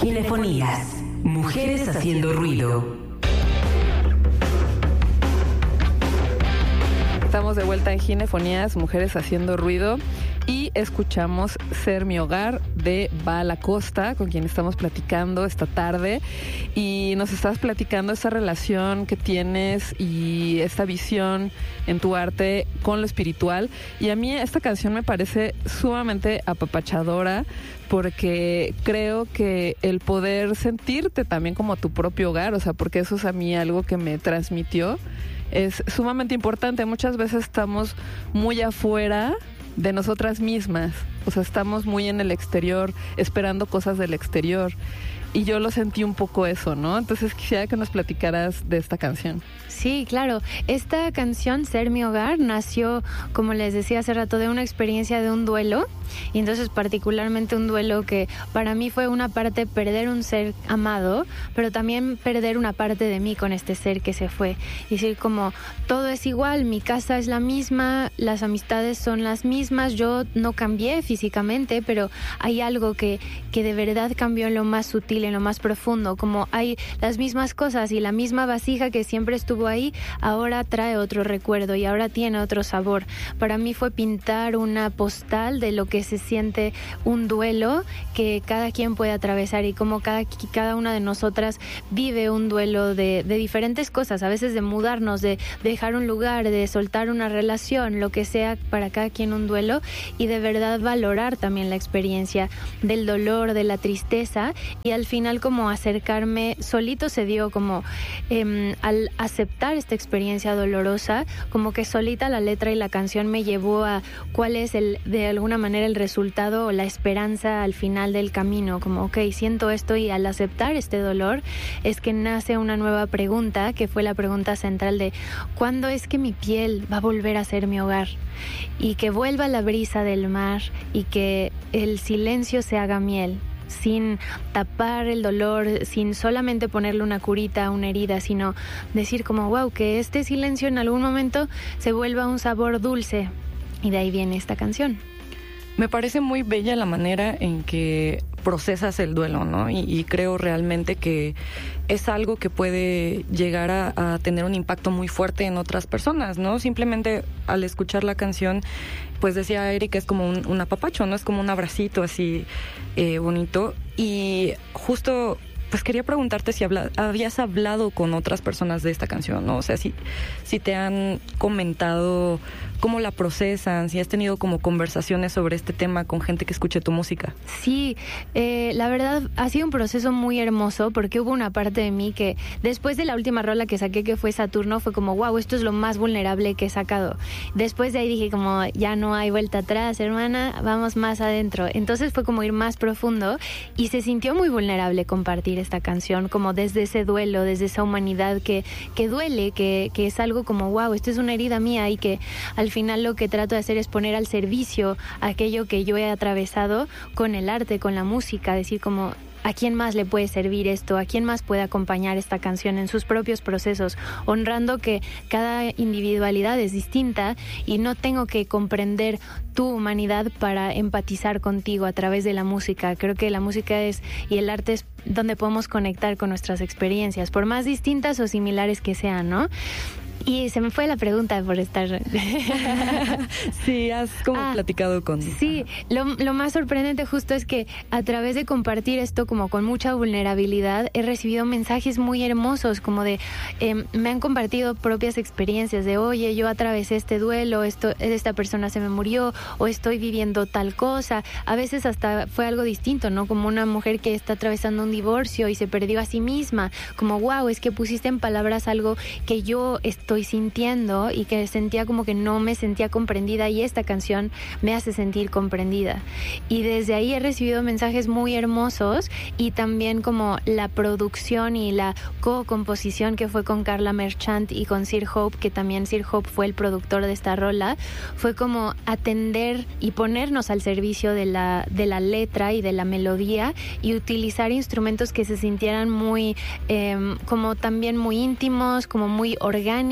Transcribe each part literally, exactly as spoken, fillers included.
Ginefonías. Mujeres haciendo ruido. Estamos de vuelta en Ginefonías, Mujeres haciendo ruido, y escuchamos Ser mi hogar de Val Acosta, con quien estamos platicando esta tarde, y nos estás platicando esa relación que tienes y esta visión en tu arte con lo espiritual. Y a mí esta canción me parece sumamente apapachadora, porque creo que el poder sentirte también como tu propio hogar, o sea, porque eso es a mí algo que me transmitió, es sumamente importante. Muchas veces estamos muy afuera de nosotras mismas, o sea, estamos muy en el exterior, esperando cosas del exterior, y yo lo sentí un poco eso, ¿no? Entonces quisiera que nos platicaras de esta canción. Sí, claro. Esta canción, Ser mi hogar, nació, como les decía hace rato, de una experiencia de un duelo. Y entonces particularmente un duelo que para mí fue una parte perder un ser amado, pero también perder una parte de mí con este ser que se fue. Y decir como, todo es igual, mi casa es la misma, las amistades son las mismas, yo no cambié físicamente, pero hay algo que, que de verdad cambió en lo más sutil, en lo más profundo. Como hay las mismas cosas y la misma vasija que siempre estuvo ahí, ahora trae otro recuerdo y ahora tiene otro sabor. Para mí fue pintar una postal de lo que se siente un duelo que cada quien puede atravesar, y como cada, cada una de nosotras vive un duelo de, de diferentes cosas, a veces de mudarnos, de, de dejar un lugar, de soltar una relación, lo que sea, para cada quien un duelo, y de verdad valorar también la experiencia del dolor, de la tristeza, y al final como acercarme, solito se dio como eh, al aceptar esta experiencia dolorosa, como que solita la letra y la canción me llevó a cuál es el, de alguna manera, el resultado o la esperanza al final del camino, como ok, siento esto, y al aceptar este dolor es que nace una nueva pregunta, que fue la pregunta central de ¿cuándo es que mi piel va a volver a ser mi hogar? Y que vuelva la brisa del mar y que el silencio se haga miel, sin tapar el dolor, sin solamente ponerle una curita a una herida, sino decir como wow, que este silencio en algún momento se vuelva un sabor dulce, y de ahí viene esta canción. Me parece muy bella la manera en que procesas el duelo, ¿no? Y, y creo realmente que es algo que puede llegar a, a tener un impacto muy fuerte en otras personas, ¿no? Simplemente al escuchar la canción, pues decía Erika, es como un, un apapacho, ¿no? Es como un abracito así eh, bonito. Y justo, pues quería preguntarte si habla, habías hablado con otras personas de esta canción, ¿no? O sea, si, si te han comentado cómo la procesan, si has tenido como conversaciones sobre este tema con gente que escuche tu música. Sí, eh, la verdad ha sido un proceso muy hermoso, porque hubo una parte de mí que después de la última rola que saqué, que fue Saturno, fue como wow, esto es lo más vulnerable que he sacado. Después de ahí dije como ya no hay vuelta atrás, hermana, vamos más adentro. Entonces fue como ir más profundo, y se sintió muy vulnerable compartir esta canción, como desde ese duelo, desde esa humanidad que, que duele, que, que es algo como wow, esto es una herida mía, y que al final lo que trato de hacer es poner al servicio aquello que yo he atravesado con el arte, con la música, decir como ¿a quién más le puede servir esto? ¿A quién más puede acompañar esta canción en sus propios procesos? Honrando que cada individualidad es distinta y no tengo que comprender tu humanidad para empatizar contigo a través de la música. Creo que la música es y el arte es donde podemos conectar con nuestras experiencias, por más distintas o similares que sean, ¿no? Y se me fue la pregunta por estar... Sí, has como ah, platicado con... Sí, lo, lo más sorprendente justo es que a través de compartir esto como con mucha vulnerabilidad, he recibido mensajes muy hermosos, como de... Eh, me han compartido propias experiencias de, oye, yo atravesé este duelo, esto, esta persona se me murió, o estoy viviendo tal cosa. A veces hasta fue algo distinto, ¿no? Como una mujer que está atravesando un divorcio y se perdió a sí misma. Como, wow, es que pusiste en palabras algo que yo estoy estoy sintiendo y que sentía como que no me sentía comprendida, y esta canción me hace sentir comprendida. Y desde ahí he recibido mensajes muy hermosos, y también como la producción y la co-composición que fue con Carla Merchant y con Sir Hope, que también Sir Hope fue el productor de esta rola, fue como atender y ponernos al servicio de la, de la letra y de la melodía, y utilizar instrumentos que se sintieran muy eh, como también muy íntimos, como muy orgánicos,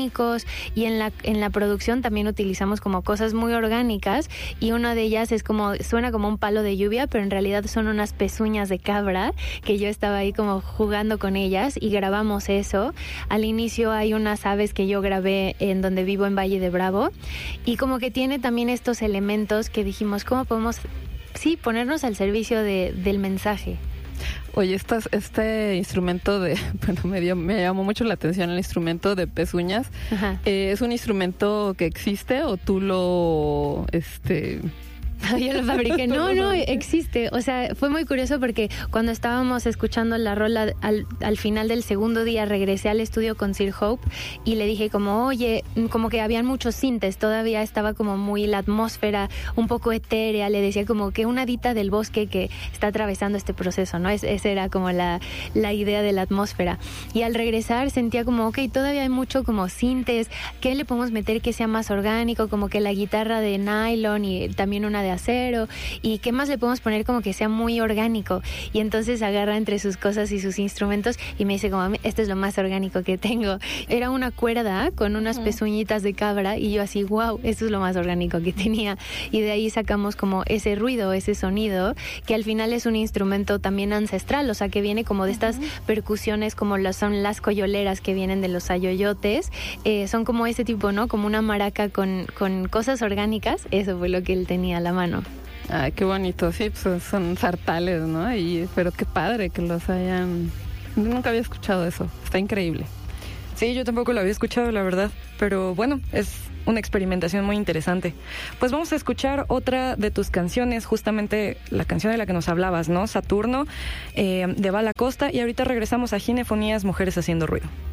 orgánicos, y en la, en la producción también utilizamos como cosas muy orgánicas, y una de ellas es como, suena como un palo de lluvia, pero en realidad son unas pezuñas de cabra, que yo estaba ahí como jugando con ellas y grabamos eso. Al inicio hay unas aves que yo grabé en donde vivo en Valle de Bravo, y como que tiene también estos elementos que dijimos, ¿cómo podemos, sí, ponernos al servicio de, del mensaje? Oye, estas, este instrumento de, bueno, me, dio, me llamó mucho la atención el instrumento de pezuñas. Eh, ¿Es un instrumento que existe o tú lo, este... Yo lo fabriqué. No, no, existe. O sea, fue muy curioso porque cuando estábamos escuchando la rola al, al final del segundo día, regresé al estudio con Sir Hope y le dije como, oye, como que habían muchos sintes, todavía estaba como muy la atmósfera un poco etérea, le decía como que una hadita del bosque que está atravesando este proceso, ¿no? Es, esa era como la, la idea de la atmósfera. Y al regresar sentía como, ok, todavía hay mucho como sintes, ¿qué le podemos meter que sea más orgánico? Como que la guitarra de nylon y también una de acero, y qué más le podemos poner como que sea muy orgánico. Y entonces agarra entre sus cosas y sus instrumentos y me dice como, esto es lo más orgánico que tengo. Era una cuerda con unas uh-huh. pezuñitas de cabra, y yo así, wow, esto es lo más orgánico que tenía. Y de ahí sacamos como ese ruido, ese sonido, que al final es un instrumento también ancestral, o sea, que viene como de estas uh-huh. percusiones como las, son las coyoleras que vienen de los ayoyotes, eh, son como ese tipo, ¿no? Como una maraca con, con cosas orgánicas. Eso fue lo que él tenía a la mano. Ay, qué bonito, sí, pues son sartales, ¿no? Y, pero qué padre que los hayan... Nunca había escuchado eso, está increíble. Sí, yo tampoco lo había escuchado, la verdad, pero bueno, es una experimentación muy interesante. Pues vamos a escuchar otra de tus canciones, justamente la canción de la que nos hablabas, ¿no? Saturno, eh, de Bala Costa, y ahorita regresamos a Ginefonías, Mujeres Haciendo Ruido.